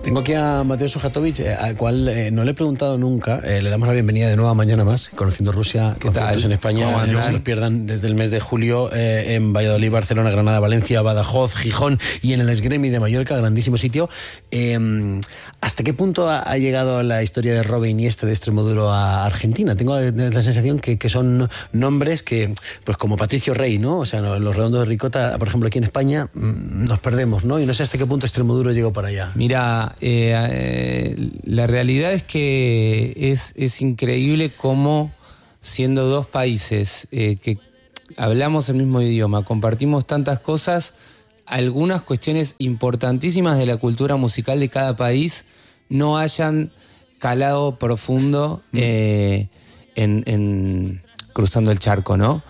Tengo aquí a Mateo Sujatovich, al cual no le he preguntado nunca. Le damos la bienvenida de nuevo a Mañana Más, Conociendo Rusia, conciertos en España. No se los pierdan desde el mes de julio en Valladolid, Barcelona, Granada, Valencia, Badajoz, Gijón y en el Esgremi de Mallorca, grandísimo sitio. ¿Hasta qué punto ha llegado la historia de Robe Iniesta de Extremoduro a Argentina? Tengo la sensación que son nombres que, pues como Patricio Rey, ¿no? O sea, los Redondos de Ricota, por ejemplo, aquí en España, nos perdemos, ¿no? Y no sé hasta qué punto Extremoduro llegó para allá. Mira, la realidad es que es increíble cómo, siendo dos países que hablamos el mismo idioma, compartimos tantas cosas, algunas cuestiones importantísimas de la cultura musical de cada país no hayan calado profundo en cruzando el charco, ¿no?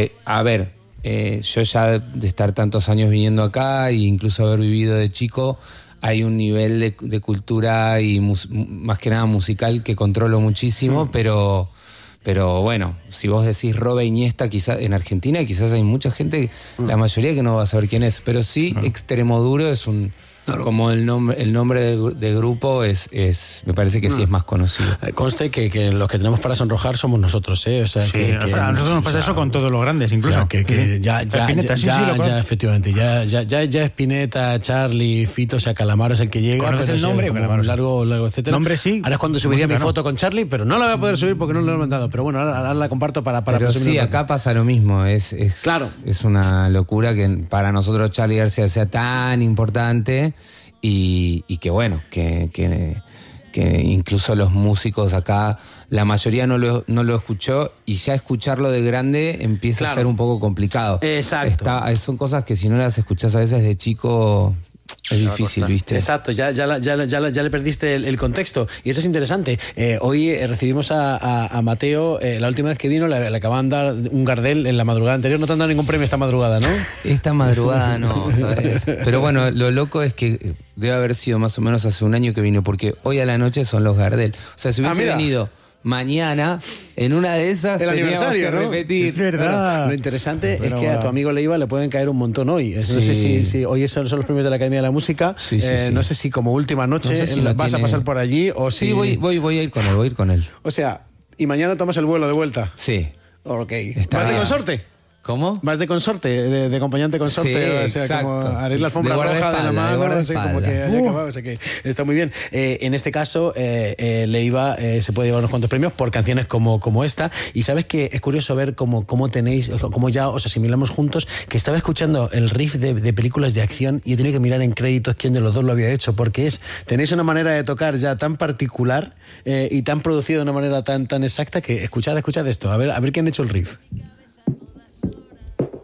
Yo ya de estar tantos años viniendo acá e incluso haber vivido de chico, hay un nivel de cultura y más que nada musical que controlo muchísimo, pero bueno, si vos decís Robe Iniesta, quizás en Argentina quizás hay mucha gente, la mayoría que no va a saber quién es, pero sí Extremoduro es un... Claro. Como el nombre de grupo me parece que sí es más conocido. Conste que los que tenemos para sonrojar somos nosotros, ¿eh? O sea, sí, a nosotros nos pasa eso con todos los grandes, incluso. O sea, ya, efectivamente, ya Spinetta, Charlie, Fito, o sea, Calamaro es el que llega. ¿Conoces el nombre? Como largo, etcétera. Nombre sí. Ahora es cuando subiría mi foto con Charlie, pero no la voy a poder subir porque no lo he mandado. Pero bueno, ahora la comparto para pero sí, acá pasa lo mismo. Claro. Es una locura que para nosotros Charlie García sea tan importante. Y que bueno, que incluso los músicos acá, la mayoría no lo escuchó y ya escucharlo de grande empieza a ser un poco complicado. Exacto. Son cosas que si no las escuchás a veces de chico... Es difícil, ¿viste? Exacto, ya le perdiste el contexto. Y eso es interesante. Hoy recibimos a Mateo. La última vez que vino le acababan de dar un Gardel en la madrugada anterior. No te han dado ningún premio esta madrugada, ¿no? Esta madrugada no, ¿sabes? Pero bueno, lo loco es que debe haber sido más o menos hace un año que vino, porque hoy a la noche son los Gardel. O sea, si hubiese venido mañana, en una de esas el aniversario, que repetir. Es verdad. Bueno, lo interesante es que a tu amigo Leiva le pueden caer un montón hoy. No sé si hoy son los premios de la Academia de la Música. Sí. No sé si como última noche vas a pasar por allí o si... Sí, voy a ir con él, O sea, y mañana tomas el vuelo de vuelta. Sí. Ok. ¿Vas de consorte? ¿Cómo? Vas de consorte, de acompañante consorte, sí, o sea, exacto. como abrir la alfombra roja de la mano, no sé, como que haya acabado, o sea que está muy bien. En este caso, Leiva se puede llevar unos cuantos premios por canciones como esta, y sabes que es curioso ver cómo ya os asimilamos juntos, que estaba escuchando el riff de películas de acción y he tenido que mirar en créditos quién de los dos lo había hecho, porque tenéis una manera de tocar ya tan particular y tan producido de una manera tan exacta que escuchad esto, a ver quién ha hecho el riff.